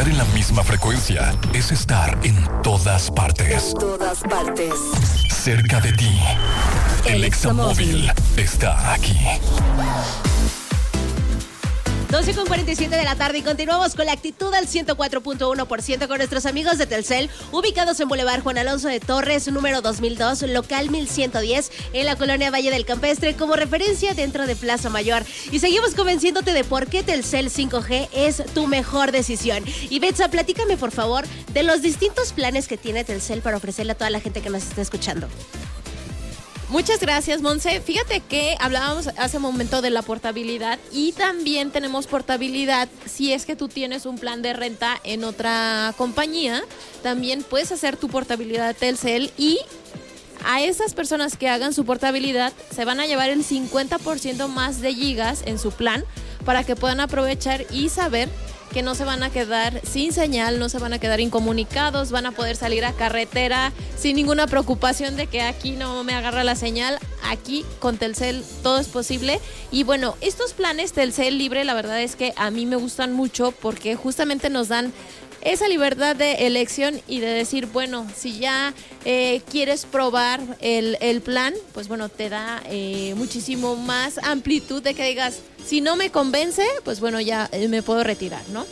Estar en la misma frecuencia es estar en todas partes. En todas partes. Cerca de ti. El Examóvil está aquí. 12:47 de la tarde y continuamos con la actitud al 104.1% con nuestros amigos de Telcel, ubicados en Boulevard Juan Alonso de Torres, número 2002, local 1110, en la colonia Valle del Campestre, como referencia dentro de Plaza Mayor. Y seguimos convenciéndote de por qué Telcel 5G es tu mejor decisión. Y Betsa, platícame por favor de los distintos planes que tiene Telcel para ofrecerle a toda la gente que nos está escuchando. Muchas gracias, Monse. Fíjate que hablábamos hace un momento de la portabilidad y también tenemos portabilidad si es que tú tienes un plan de renta en otra compañía. También puedes hacer tu portabilidad de Telcel y a esas personas que hagan su portabilidad se van a llevar el 50% más de gigas en su plan para que puedan aprovechar y saber que no se van a quedar sin señal, no se van a quedar incomunicados, van a poder salir a carretera sin ninguna preocupación de que aquí no me agarra la señal. Aquí con Telcel todo es posible. Y bueno, estos planes Telcel Libre, la verdad es que a mí me gustan mucho porque justamente nos dan esa libertad de elección y de decir, bueno, si ya quieres probar el plan, pues bueno, te da muchísimo más amplitud de que digas, si no me convence, pues bueno, ya me puedo retirar, ¿no?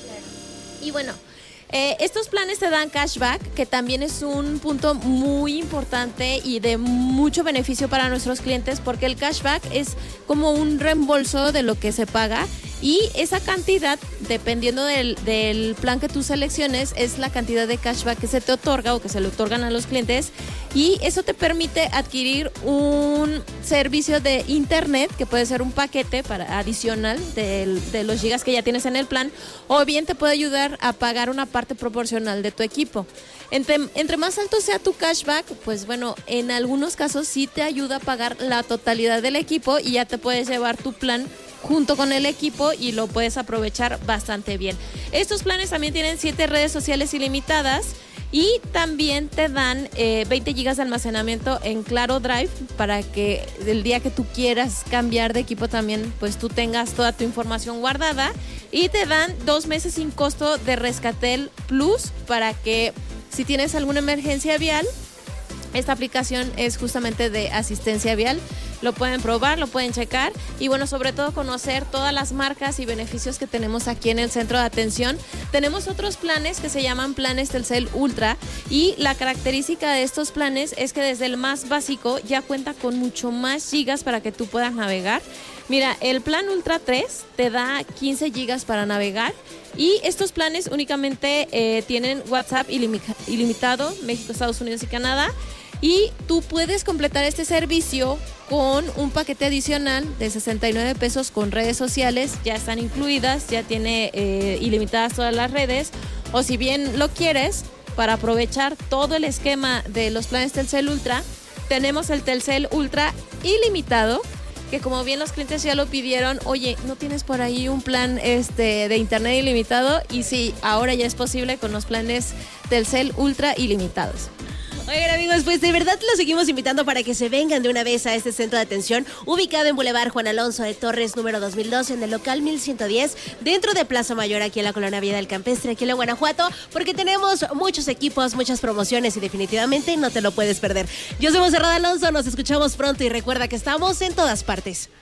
Y bueno, estos planes te dan cashback, que también es un punto muy importante y de mucho beneficio para nuestros clientes, porque el cashback es como un reembolso de lo que se paga y esa cantidad, dependiendo del plan que tú selecciones, es la cantidad de cashback que se te otorga o que se le otorgan a los clientes, y eso te permite adquirir un servicio de internet que puede ser un paquete adicional de los gigas que ya tienes en el plan, o bien te puede ayudar a pagar una parte proporcional de tu equipo. Entre más alto sea tu cashback, pues bueno, en algunos casos sí te ayuda a pagar la totalidad del equipo y ya te puedes llevar tu plan junto con el equipo y lo puedes aprovechar bastante bien. Estos planes también tienen 7 redes sociales ilimitadas y también te dan 20 gigas de almacenamiento en Claro Drive para que el día que tú quieras cambiar de equipo también pues tú tengas toda tu información guardada, y te dan 2 meses sin costo de Rescatel Plus para que si tienes alguna emergencia vial, esta aplicación es justamente de asistencia vial. Lo pueden probar, lo pueden checar y bueno, sobre todo conocer todas las marcas y beneficios que tenemos aquí en el centro de atención. Tenemos otros planes que se llaman planes Telcel Ultra, y la característica de estos planes es que desde el más básico ya cuenta con mucho más gigas para que tú puedas navegar. Mira, el plan Ultra 3 te da 15 gigas para navegar, y estos planes únicamente tienen WhatsApp ilimitado, México, Estados Unidos y Canadá. Y tú puedes completar este servicio con un paquete adicional de 69 pesos con redes sociales, ya están incluidas, ya tiene ilimitadas todas las redes, o si bien lo quieres, para aprovechar todo el esquema de los planes Telcel Ultra, tenemos el Telcel Ultra ilimitado, que como bien los clientes ya lo pidieron, oye, ¿no tienes por ahí un plan de internet ilimitado? Y sí, ahora ya es posible con los planes Telcel Ultra ilimitados. Oigan amigos, pues de verdad los seguimos invitando para que se vengan de una vez a este centro de atención ubicado en Boulevard Juan Alonso de Torres, número 2002, en el local 1110, dentro de Plaza Mayor, aquí en la colonia Valle del Campestre, aquí en Guanajuato, porque tenemos muchos equipos, muchas promociones y definitivamente no te lo puedes perder. Yo soy Monserrat Alonso, nos escuchamos pronto y recuerda que estamos en todas partes.